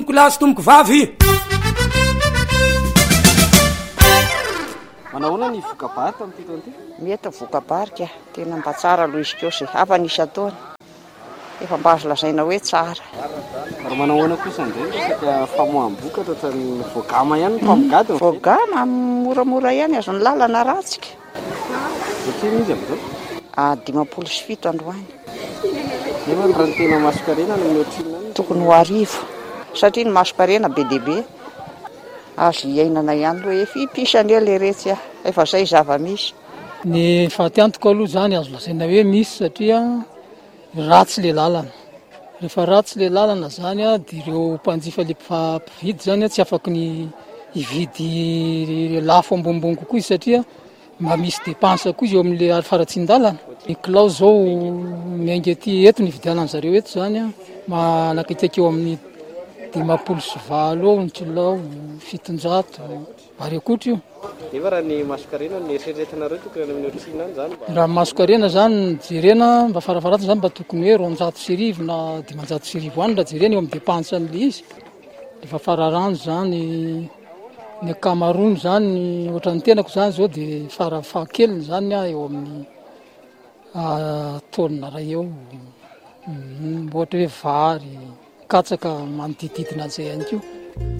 Kolasy tomoko vavy. Manahoana ny vokabary tamin'ity taona ity? Mety vokabarika tena mba tsara aloha izy keo se hafa nisy ataony efa mba azo lazaina hoe tsara. Ary manahoana kosa indray resaka famoaham-bokatra ohatran'ny voagama ihany ny mpamogady. Voagama moramora ihany azo ny lalana ratsika. Satria izy amin'izao 507 androany. Nefa ny raha ny tena masokarena no mihoatrina any. Tokony ho arivo satria ny masokarena be deabe azo iainana ihany hoe fipisany le retsy efa zay zava-misy. Ny fahatiantoko aloha zany azo lazaina hoe misy satria ratsy le lalana. Rehefa ratsy le lalana zany dia ireo mpanjifa le mpividy zany tsy afaka ny hividy lafo ambonimbony kokoa izy satria mba misy dépense koa izy eo amin'le faratsin-dalana. Ny kilao zao miainga aty eto ny vidianany zareo eto zany manakaiky eo amin'ny 590 eo ny kilao, 700 ary akoatra io. Nefa raha ny masokarena ny eritreretinareo tokony amin'ny otrina any zany. Raha masokarena zany jerena mba farafaratiny zany mba tokony hoe 200 na 500 any raha jerena eo amin'ny dépense an'le izy. Efa fararano zany ny akamarony zany ohatran'ny tenako zany zao dia farafahakeliny zany eo amin'ny taonina ray eo. Ohatra hoe vary, katsaka manodididina an'izay ihany koa.